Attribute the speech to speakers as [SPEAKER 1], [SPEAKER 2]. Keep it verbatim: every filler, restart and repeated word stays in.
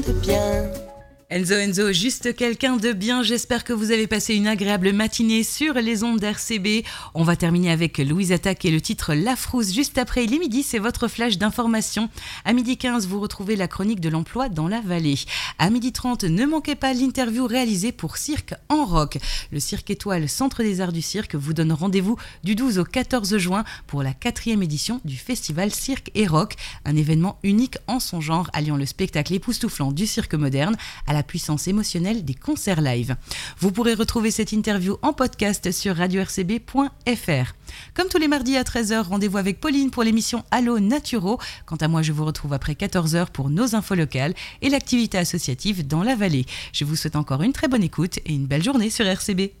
[SPEAKER 1] de bien.
[SPEAKER 2] Enzo Enzo, juste quelqu'un de bien. J'espère que vous avez passé une agréable matinée sur les ondes d'R C B. On va terminer avec Louise Attaque et le titre La Frousse. Juste après les midis, c'est votre flash d'information. À midi quinze, vous retrouvez la chronique de l'emploi dans la vallée. À midi trente, ne manquez pas l'interview réalisée pour Cirque en Rock. Le Cirque Étoile, Centre des Arts du Cirque, vous donne rendez-vous du douze au quatorze juin pour la quatrième édition du festival Cirque et Rock, un événement unique en son genre alliant le spectacle époustouflant du cirque moderne à la la puissance émotionnelle des concerts live. Vous pourrez retrouver cette interview en podcast sur radio r c b point f r. Comme tous les mardis à treize heures, rendez-vous avec Pauline pour l'émission Allo Naturo. Quant à moi, je vous retrouve après quatorze heures pour nos infos locales et l'activité associative dans la vallée. Je vous souhaite encore une très bonne écoute et une belle journée sur R C B.